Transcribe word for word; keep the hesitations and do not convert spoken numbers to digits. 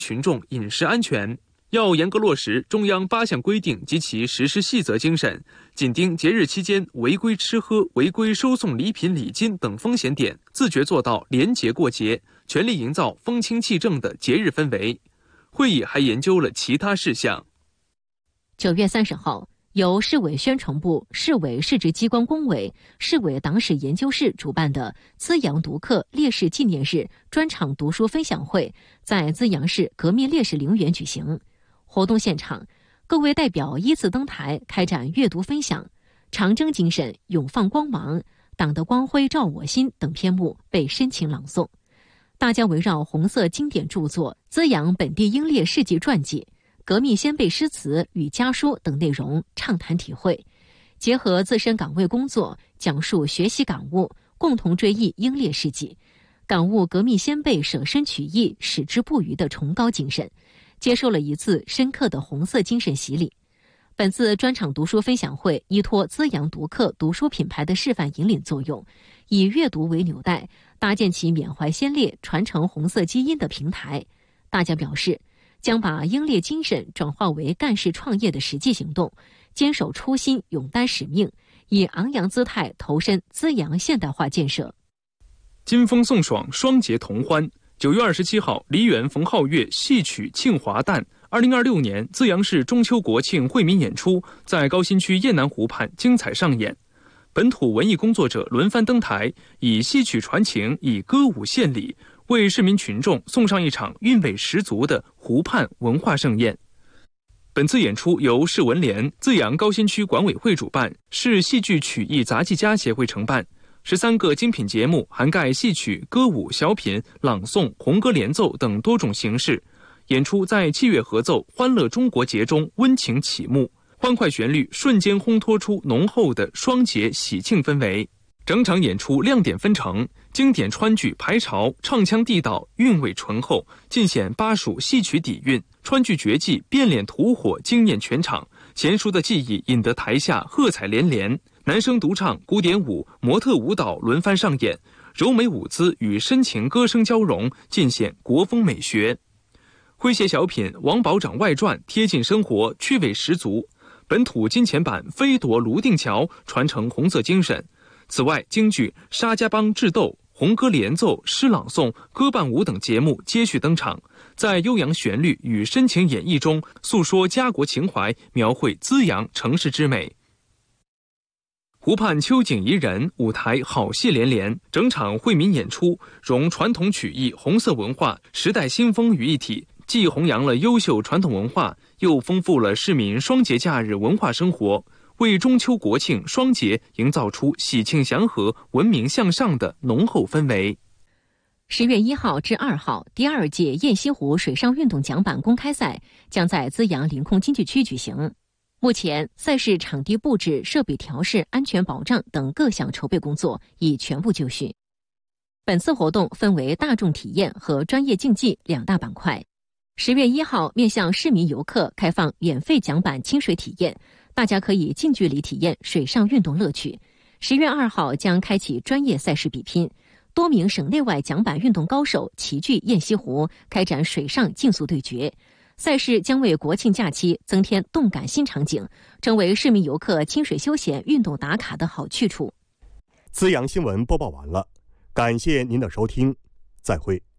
群众饮食安全。要严格落实中央八项规定及其实施细则精神，紧盯节日期间违规吃喝、违规收送礼品礼金等风险点，自觉做到廉洁过节，全力营造风清气正的节日氛围。会议还研究了其他事项。 九月三十号，由市委宣传部、市委市直机关工委、市委党史研究室主办的资阳读客烈士纪念日专场读书分享会在资阳市革命烈士陵园举行。活动现场，各位代表依次登台开展阅读分享，长征精神、永放光芒、党的光辉照我心等篇目被深情朗诵。大家围绕红色经典著作、资阳本地英烈事迹传记、革命先辈诗词与家书等内容畅谈体会，结合自身岗位工作，讲述学习感悟，共同追忆英烈事迹，感悟革命先辈舍身取义、矢志不渝的崇高精神，接受了一次深刻的红色精神洗礼。本次专场读书分享会依托资阳读客读书品牌的示范引领作用，以阅读为纽带，搭建起缅怀先烈、传承红色基因的平台。大家表示，将把英烈精神转化为干事创业的实际行动，坚守初心，勇担使命，以昂扬姿态投身资阳现代化建设。 金风送爽，双节同欢。九月二十七号，梨园冯皓月戏曲《庆华诞》二零二六年资阳市中秋国庆惠民演出在高新区雁南湖畔精彩上演。本土文艺工作者轮番登台，以戏曲传情，以歌舞献礼，为市民群众送上一场韵味十足的湖畔文化盛宴。本次演出由市文联、资阳高新区管委会主办，市戏剧曲艺杂技家协会承办。十三个精品节目涵盖戏曲、歌舞、小品、朗诵、红歌联奏等多种形式。演出在器乐合奏、欢乐中国节中温情启幕，欢快旋律瞬间烘托出浓厚的双节喜庆氛围。整场演出亮点纷呈，经典川剧排潮，唱腔地道，韵味醇厚，尽显巴蜀戏曲底蕴。川剧绝技变脸吐火惊艳全场，娴熟的技艺引得台下喝彩连连。男声独唱、古典舞、模特舞蹈轮番上演，柔美舞姿与深情歌声交融，尽显国风美学。诙谐小品《王保长外传》贴近生活，趣味十足。本土金钱版《飞夺泸定桥》传承红色精神。此外，京剧《沙家浜智斗》、红歌联奏、诗朗诵、歌伴舞等节目接续登场，在悠扬旋律与深情演绎中诉说家国情怀，描绘资阳城市之美。湖畔秋景宜人，舞台好戏连连，整场惠民演出融传统曲艺、红色文化、时代新风于一体，既弘扬了优秀传统文化，又丰富了市民双节假日文化生活，为中秋国庆双节营造出喜庆祥和、文明向上的浓厚氛围。 十月一号至二号，第二届雁西湖水上运动桨板公开赛将在资阳临空经济区举行。目前，赛事场地布置、设备调试、安全保障等各项筹备工作已全部就绪。本次活动分为大众体验和专业竞技两大板块。十月一号，面向市民游客开放免费桨板亲水体验，大家可以近距离体验水上运动乐趣。十月二号将开启专业赛事比拼，多名省内外桨板运动高手齐聚雁西湖，开展水上竞速对决。赛事将为国庆假期增添动感新场景，成为市民游客亲水休闲运动打卡的好去处。 资阳新闻播报完了，感谢您的收听，再会。